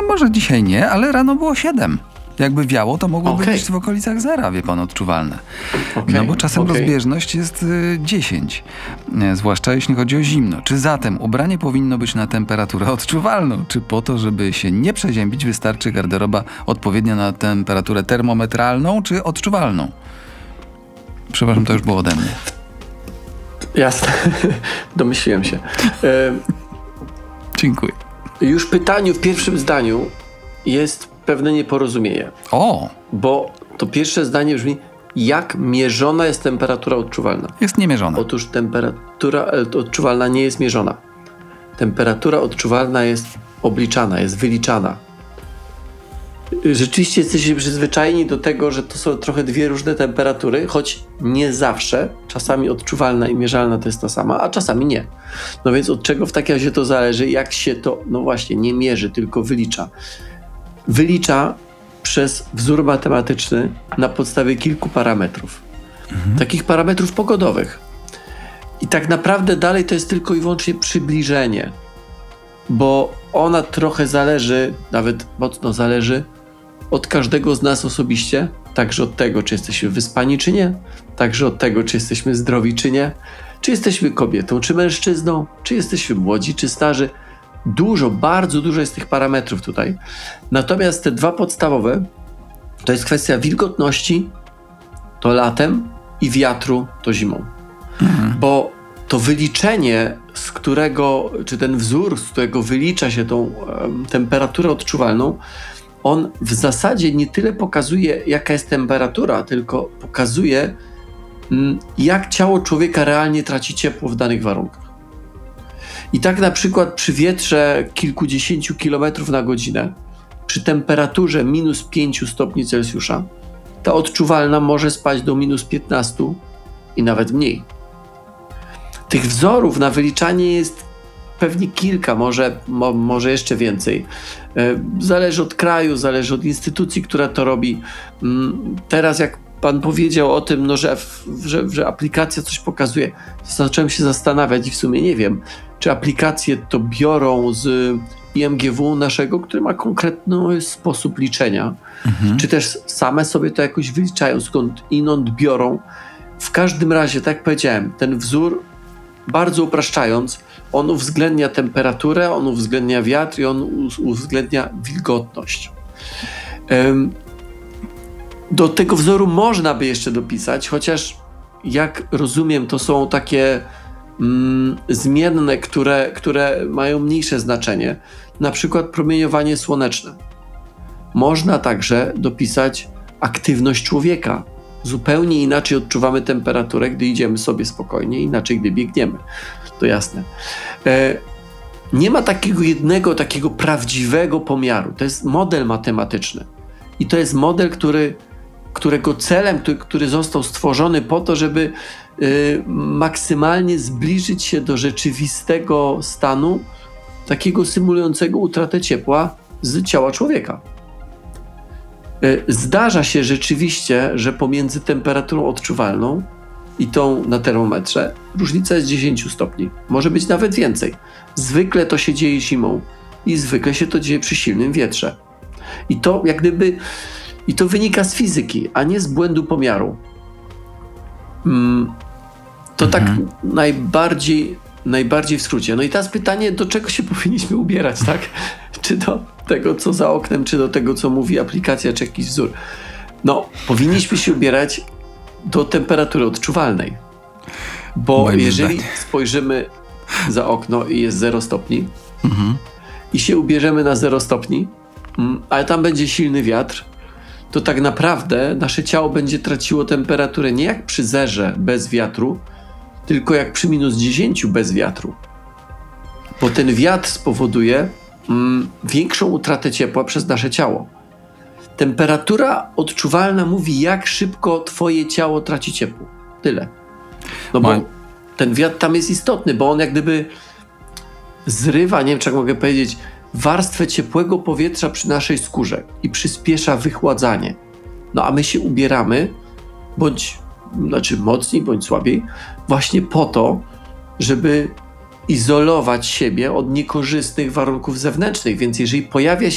może dzisiaj nie, ale rano było 7. Jakby wiało, to mogłoby Okej. być w okolicach 0, wie pan, odczuwalne. Okej, No bo czasem okej. rozbieżność jest 10, zwłaszcza jeśli chodzi o zimno. Czy zatem ubranie powinno być na temperaturę odczuwalną? Czy po to, żeby się nie przeziębić, wystarczy garderoba odpowiednia na temperaturę termometralną czy odczuwalną? Przepraszam, to już było ode mnie. Jasne, domyśliłem się. Dziękuję. Już w pytaniu, w pierwszym zdaniu jest pewne nieporozumienie, O! bo to pierwsze zdanie brzmi, jak mierzona jest temperatura odczuwalna. Jest niemierzona. Otóż temperatura odczuwalna nie jest mierzona. Temperatura odczuwalna jest obliczana, jest wyliczana. Rzeczywiście jesteśmy przyzwyczajeni do tego, że to są trochę dwie różne temperatury, choć nie zawsze. Czasami odczuwalna i mierzalna to jest ta sama, a czasami nie. No więc od czego w takim razie to zależy, jak się to, no właśnie, nie mierzy, tylko wylicza. Wylicza przez wzór matematyczny na podstawie kilku parametrów. Takich parametrów pogodowych. I tak naprawdę dalej to jest tylko i wyłącznie przybliżenie, bo ona trochę zależy, nawet mocno zależy od każdego z nas osobiście, także od tego, czy jesteśmy wyspani, czy nie, także od tego, czy jesteśmy zdrowi, czy nie, czy jesteśmy kobietą, czy mężczyzną, czy jesteśmy młodzi, czy starzy. Dużo, bardzo dużo jest tych parametrów tutaj. Natomiast te dwa podstawowe to jest kwestia wilgotności, to latem, i wiatru, to zimą. Bo to wyliczenie, z którego, czy ten wzór, z którego wylicza się tą temperaturę odczuwalną, on w zasadzie nie tyle pokazuje, jaka jest temperatura, tylko pokazuje, jak ciało człowieka realnie traci ciepło w danych warunkach. I tak na przykład przy wietrze kilkudziesięciu kilometrów na godzinę, przy temperaturze minus 5 stopni Celsjusza, ta odczuwalna może spaść do minus 15 i nawet mniej. Tych wzorów na wyliczanie jest pewnie kilka, może jeszcze więcej. Zależy od kraju, zależy od instytucji, która to robi. Teraz jak pan powiedział o tym, no, że aplikacja coś pokazuje, zacząłem się zastanawiać i w sumie nie wiem, czy aplikacje to biorą z IMGW naszego, który ma konkretny sposób liczenia, czy też same sobie to jakoś wyliczają, skąd biorą. W każdym razie, tak jak powiedziałem, ten wzór, bardzo upraszczając, on uwzględnia temperaturę, on uwzględnia wiatr i on uwzględnia wilgotność. Do tego wzoru można by jeszcze dopisać, chociaż jak rozumiem, to są takie zmienne, które mają mniejsze znaczenie. Na przykład promieniowanie słoneczne. Można także dopisać aktywność człowieka. Zupełnie inaczej odczuwamy temperaturę, gdy idziemy sobie spokojnie, inaczej, gdy biegniemy. To jasne. Nie ma takiego prawdziwego pomiaru. To jest model matematyczny. I to jest model, którego celem, który został stworzony po to, żeby maksymalnie zbliżyć się do rzeczywistego stanu, takiego symulującego utratę ciepła z ciała człowieka. Zdarza się rzeczywiście, że pomiędzy temperaturą odczuwalną i tą na termometrze różnica jest 10 stopni. Może być nawet więcej. Zwykle to się dzieje zimą i zwykle się to dzieje przy silnym wietrze. I to jak gdyby to wynika z fizyki, a nie z błędu pomiaru. To tak najbardziej w skrócie. No i teraz pytanie, do czego się powinniśmy ubierać, tak? Czy do tego, co za oknem, czy do tego, co mówi aplikacja, czy jakiś wzór. No, powinniśmy się ubierać do temperatury odczuwalnej. Bo jeżeli spojrzymy za okno i jest 0 stopni i się ubierzemy na 0 stopni, ale tam będzie silny wiatr, to tak naprawdę nasze ciało będzie traciło temperaturę nie jak przy zerze bez wiatru, tylko jak przy minus 10 bez wiatru. Bo ten wiatr spowoduje większą utratę ciepła przez nasze ciało. Temperatura odczuwalna mówi, jak szybko twoje ciało traci ciepło. Tyle. No bo ten wiatr tam jest istotny, bo on jak gdyby zrywa, nie wiem, czy jak mogę powiedzieć, warstwę ciepłego powietrza przy naszej skórze i przyspiesza wychładzanie. No a my się ubieramy, mocniej, bądź słabiej, właśnie po to, żeby izolować siebie od niekorzystnych warunków zewnętrznych. Więc jeżeli pojawia się